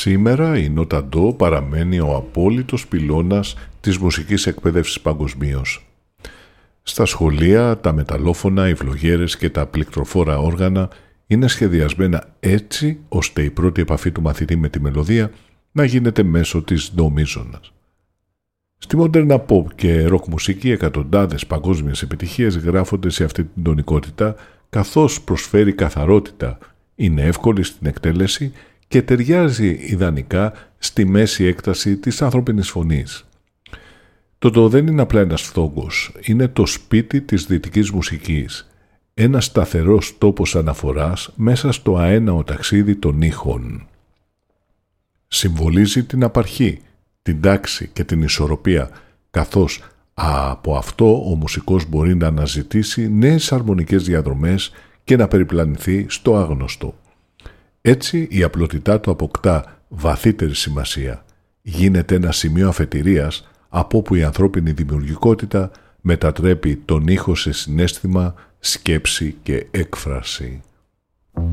Σήμερα η νότα ντο παραμένει ο απόλυτος πυλώνας της μουσικής εκπαίδευσης παγκοσμίως. Στα σχολεία, τα μεταλλόφωνα, οι βλογέρες και τα πληκτροφόρα όργανα είναι σχεδιασμένα έτσι ώστε η πρώτη επαφή του μαθητή με τη μελωδία να γίνεται μέσω της ντο μείζωνας. Στη μοντέρνα pop και rock μουσική εκατοντάδες παγκόσμιες επιτυχίες γράφονται σε αυτή την τονικότητα, καθώς προσφέρει καθαρότητα, είναι εύκολη στην εκτέλεση και ταιριάζει ιδανικά στη μέση έκταση της ανθρώπινης φωνής. Το ντο δεν είναι απλά ένας φθόγκος, είναι το σπίτι της δυτικής μουσικής, ένας σταθερός τόπος αναφοράς μέσα στο αέναο ταξίδι των ήχων. Συμβολίζει την απαρχή, την τάξη και την ισορροπία, καθώς από αυτό ο μουσικός μπορεί να αναζητήσει νέες αρμονικές διαδρομές και να περιπλανηθεί στο άγνωστο. Έτσι η απλότητά του αποκτά βαθύτερη σημασία. Γίνεται ένα σημείο αφετηρίας από όπου η ανθρώπινη δημιουργικότητα μετατρέπει τον ήχο σε συναίσθημα, σκέψη και έκφραση.